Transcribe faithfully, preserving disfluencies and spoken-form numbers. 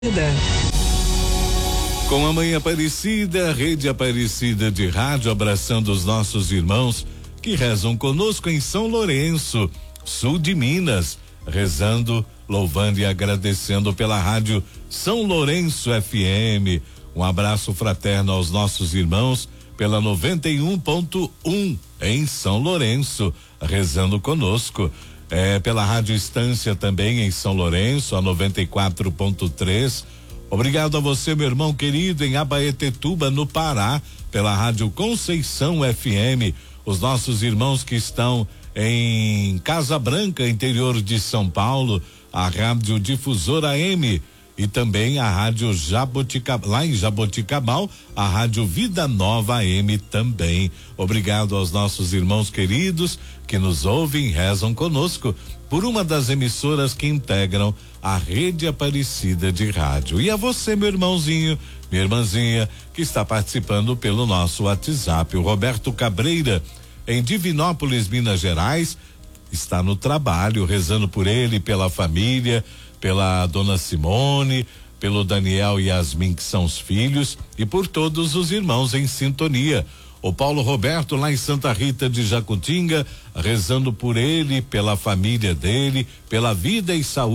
Com a Mãe Aparecida, Rede Aparecida de Rádio, abraçando os nossos irmãos que rezam conosco em São Lourenço, sul de Minas, rezando, louvando e agradecendo pela Rádio São Lourenço F M. Um abraço fraterno aos nossos irmãos pela noventa e um ponto um em São Lourenço, rezando conosco. É, pela Rádio Estância também em São Lourenço, a noventa e quatro ponto três. Obrigado a você, meu irmão querido, em Abaetetuba, no Pará, pela Rádio Conceição F M. Os nossos irmãos que estão em Casa Branca, interior de São Paulo, a Rádio Difusora M. E também a Rádio Jaboticabal, lá em Jaboticabal, a Rádio Vida Nova A M também. Obrigado aos nossos irmãos queridos que nos ouvem e rezam conosco por uma das emissoras que integram a Rede Aparecida de Rádio. E a você, meu irmãozinho, minha irmãzinha, que está participando pelo nosso WhatsApp. O Roberto Cabreira, em Divinópolis, Minas Gerais, está no trabalho, rezando por ele, pela família, pela dona Simone, pelo Daniel e Yasmin, que são os filhos, e por todos os irmãos em sintonia. O Paulo Roberto, lá em Santa Rita de Jacutinga, rezando por ele, pela família dele, pela vida e saúde